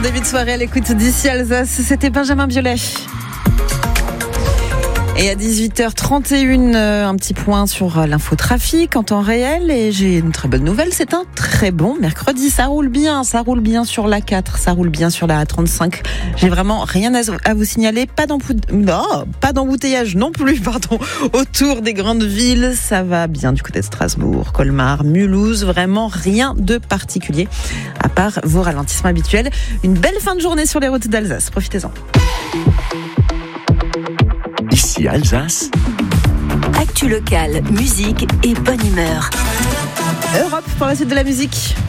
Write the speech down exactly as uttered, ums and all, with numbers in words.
début de soirée à l'écoute d'ici Alsace, c'était Benjamin Biolay. Et à dix-huit heures trente et une, un petit point sur l'infotrafic en temps réel. Et j'ai une très bonne nouvelle, c'est un très bon mercredi. Ça roule bien, ça roule bien sur l'A quatre, ça roule bien sur la A trente-cinq. J'ai vraiment rien à vous signaler, pas d'embouteillage, non, pas d'embouteillage non plus, pardon, autour des grandes villes. Ça va bien du côté de Strasbourg, Colmar, Mulhouse, vraiment rien de particulier, à part vos ralentissements habituels. Une belle fin de journée sur les routes d'Alsace, profitez-en. Ici Alsace. Actu locale, musique et bonne humeur. Europe pour la suite de la musique.